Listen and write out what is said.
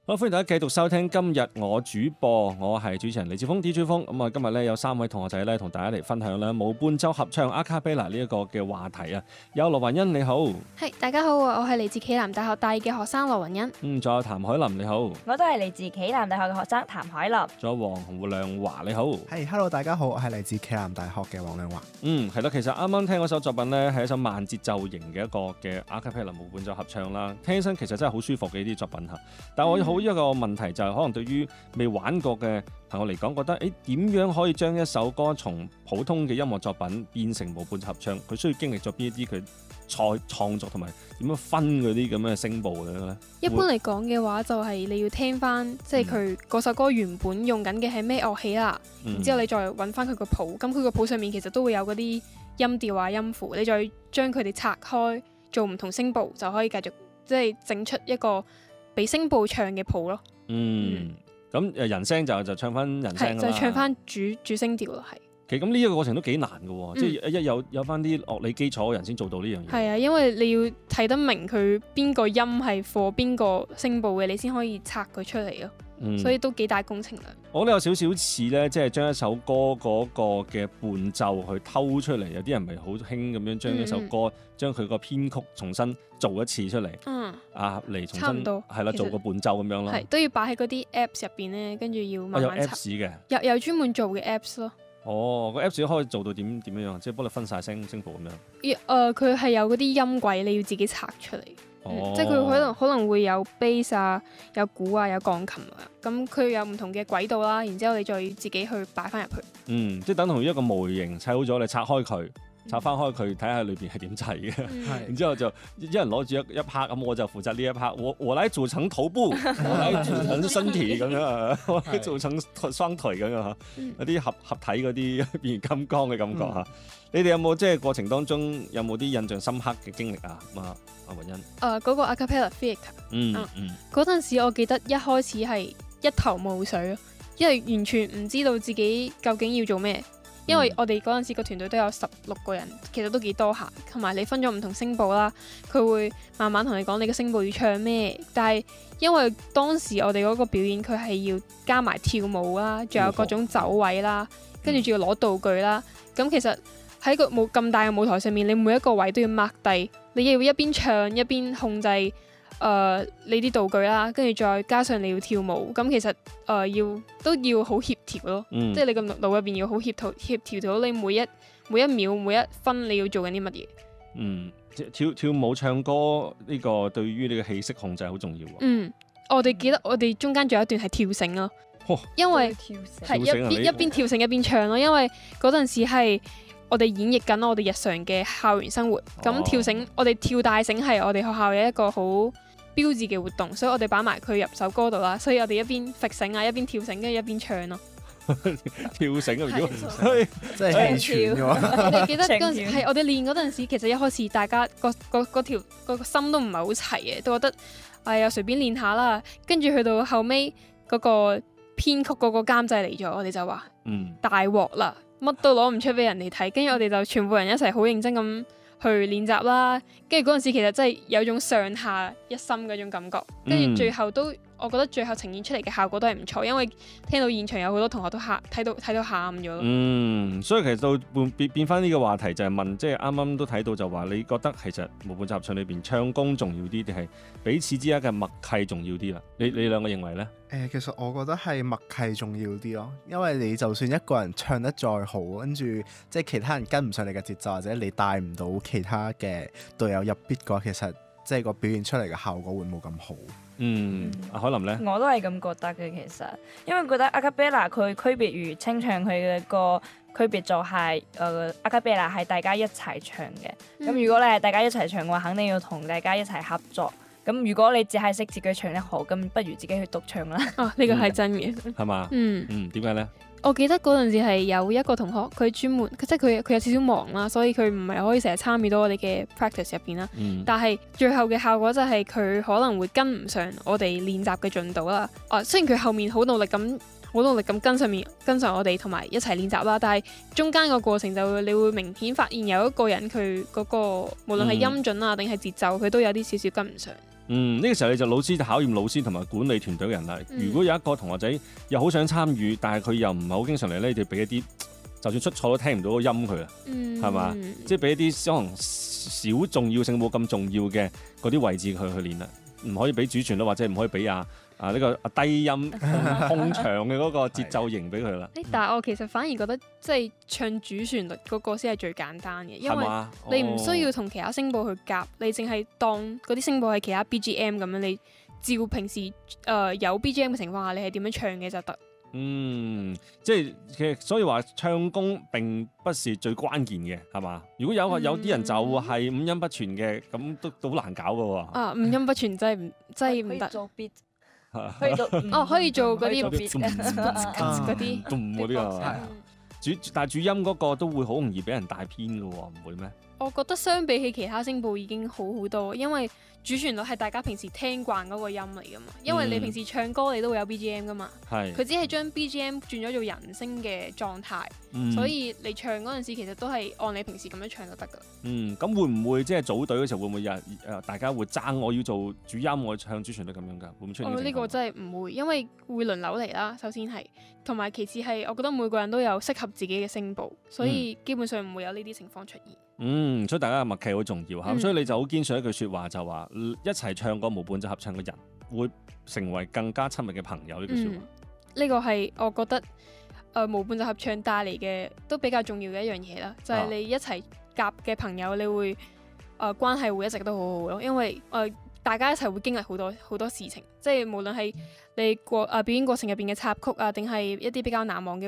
好，歡迎大家繼續收聽今日我主播，我係主持人李志峰 DJ 峰。咁啊，今日咧有3位同學仔咧同大家嚟分享咧無伴奏合唱 Acapella 呢一個嘅話題啊。有羅雲欣你好， 係大家好啊，我係嚟自暨南大學大二嘅學生羅雲欣。 仲有譚海琳你好， 我都係嚟自暨南大學嘅學生譚海琳。 仲有黃亮華你好， 係 Hello 大家好，我係嚟自暨南大學嘅黃亮華。 係啦，其實啱啱聽嗰首作品咧係一首慢節奏型嘅一個嘅 Acapella 無伴奏合唱啦，聽起身其實真係好舒服嘅呢啲作品嚇。但係我好一個問題就係可能對於未玩過嘅朋友嚟講，覺得點樣可以將一首歌從普通嘅音樂作品變成無伴奏合唱？佢需要經歷咗邊一啲佢創作同埋點樣分嗰啲咁嘅聲部嘅咧？ 一般嚟講嘅話，就係你要聽翻，即係佢嗰首歌原本用緊嘅係咩樂器啦，然之後你再揾翻佢個譜，咁佢個譜上面其實都會有嗰啲音調啊、音符，你再將佢哋拆開做唔同聲部，就可以繼續即係整出一個俾聲部唱嘅譜咯。 咁人聲就唱翻人聲啦， 就唱翻主聲調咯，係。 其實咁呢一個過程都幾難嘅喎，即係有翻啲樂理基礎嘅人先做到呢樣嘢。 係啊，因為你要睇得明佢邊個音係貨邊個聲部嘅，你先可以拆佢出嚟咯。所以都幾大工程量。 我覺得有少少似咧，即係將一首歌嗰個嘅伴奏去偷出嚟。有啲人咪好興咁樣將一首歌將佢個編曲重新做一次出嚟。嚟重新係啦，做個伴奏咁樣咯。 係都要擺喺嗰啲 Apps 入邊咧，跟住要慢慢拆。 有 Apps 嘅， 有專門做嘅 Apps 咯。 個 Apps 可以做到點樣？即係幫你分晒聲部咁樣。 佢係有嗰啲音軌，你要自己拆出嚟。即係佢可能會有 bass 啊，有鼓啊，有鋼琴啊，咁佢有唔同嘅軌道啦，然之後你再自己去擺翻入去。 即係等同於一個模型砌好咗，你拆開佢，拆翻開佢，睇下裏邊係點砌嘅。然之後就一人攞住一 part，咁我就負責呢一 part。我嚟組成頭部，我嚟組成身體咁樣啊，我嚟組成雙腿咁樣嚇，有啲合體嗰啲變形金剛嘅感覺嚇。你哋有冇即係過程當中有冇啲印象深刻嘅經歷啊？阿雲欣。 嗰個 Acapella Theatre。嗰陣時我記得一開始係一頭霧水咯，因為完全唔知道自己究竟要做咩。因為我哋嗰陣時個團隊都有16個人，其實都幾多下，同埋你分咗唔同聲部啦，佢會慢慢同你講你嘅聲部要唱咩。但係因為當時我哋嗰個表演佢係要加埋跳舞啦，仲有各種走位啦，跟住仲要攞道具啦，咁其實喺個冇咁大嘅舞台上面，你每一個位都要 mark 低，你要一邊唱一邊控制你啲道具啦，跟住再加上你要跳舞，咁其實都要好協調咯，即係你個腦入邊要好協調到你每一秒每一分你要做緊啲乜嘢。 跳舞唱歌呢個對於你嘅氣息控制好重要喎。 我哋記得我哋中間仲有一段係跳繩咯，因為係一邊跳繩一邊唱咯，因為嗰陣時係我哋演繹緊我哋日常嘅校園生活，咁跳繩我哋跳大繩係我哋學校嘅一個好標誌嘅活動，所以我哋擺埋佢入首歌度啦，所以我哋一邊揈繩啊，一邊跳繩，跟住一邊唱咯。 跳繩啊！如果真係氣喘嘅喎。 我哋記得嗰陣時係我哋練嗰陣時，其實一開始大家個心都唔係好齊嘅，都覺得又隨便練下啦。跟住去到後尾嗰個編曲嗰個監製嚟咗，我哋就話大鑊啦，乜都攞唔出俾人哋睇。跟住我哋就全部人一齊好認真咁去練習啦。跟住嗰陣時其實真係有種上下一心嗰種感覺。跟住最後我覺得最後呈現出嚟嘅效果都係唔錯，因為聽到現場有好多同學都睇到喊咗咯。 所以其實到變翻呢個話題就係問，即係啱啱都睇到就話，你覺得其實無伴奏合唱裏邊唱功重要啲，定係彼此之間嘅默契重要啲啦？你兩個認為呢？ 其實我覺得係默契重要啲咯，因為你就算一個人唱得再好，跟住即係其他人跟唔上你嘅節奏，或者你帶唔到其他嘅隊友入 beat 嘅話，其實即係個表現出嚟嘅效果會冇咁好。 阿海琳呢？ 我都係咁覺得嘅，其實因為覺得 Acapella 佢區別於清唱，佢嘅個區別就係Acapella 係大家一齊唱嘅。咁如果你係大家一齊唱嘅話，肯定要同大家一齊合作。咁如果你只係識自己唱得好，咁不如自己去獨唱啦。 呢個係真嘅， 係嘛？點解呢？ 我記得嗰陣時係有一個同學，佢專門即係佢有少少忙啦，所以佢唔係可以成日參與到我哋嘅 practice 入邊啦。但係最後嘅效果就係佢可能會跟唔上我哋練習嘅進度啦。雖然佢後面好努力咁跟上我哋同埋一齊練習啦，但係中間個過程你會明顯發現有一個人佢嗰個無論係音準啊定係節奏，佢都有啲少少跟唔上。 呢個時候你就老師就考驗老師同埋管理團隊嘅人啦。如果有一個同學仔又好想參與，但係佢又唔係好經常嚟咧，你哋俾一啲就算出錯都聽唔到個音佢啦，係嘛？即係俾一啲可能小重要性冇咁重要嘅嗰啲位置佢去練啦，唔可以俾主旋律或者唔可以俾呢個低音空長嘅嗰個節奏型俾佢啦。 但係我其實反而覺得即係唱主旋律嗰個先係最簡單嘅，因為你唔需要同其他聲部去夾，你淨係當嗰啲聲部係其他 BGM 咁樣，你照平時有 BGM 嘅情況下，你係點樣唱嘅就得。 即係其實所以話唱功並不是最關鍵嘅，係嘛？如果有啲人就係五音不全嘅，咁都好難搞噶喎。五音不全真係唔得。 做 beat， 可以做嗰啲嗰啲啊。但係主音嗰個都會好容易俾人帶偏噶喎，唔會咩？ 我覺得相比起其他聲部已經好好多，因為主旋律係大家平時聽慣嗰個音嚟噶嘛。因為你平時唱歌你都會有 BGM 噶嘛，佢只係將 BGM 轉咗做人聲嘅狀態，所以你唱嗰陣時其實都係按你平時咁樣唱就得噶。 咁會唔會即係組隊嘅時候會唔會有人大家會爭我要做主音，我唱主旋律咁樣㗎？會唔會出現呢個情況？ 呢個真係唔會，因為會輪流嚟啦。首先係，同埋其次係，我覺得每個人都有適合自己嘅聲部，所以基本上唔會有呢啲情況出現。 所以大家嘅默契好重要嚇，所以你就好堅信一句説話，就話一齊唱歌無伴奏合唱嘅人會成為更加親密嘅朋友。呢句説話， 呢個係我覺得無伴奏合唱帶嚟嘅都比較重要嘅一樣嘢啦，就係你一齊夾嘅朋友，你會關係會一直都好好咯，因為大家一齊會經歷好多事情，即係無論係你表演過程入邊嘅插曲啊，定係一啲比較難忘嘅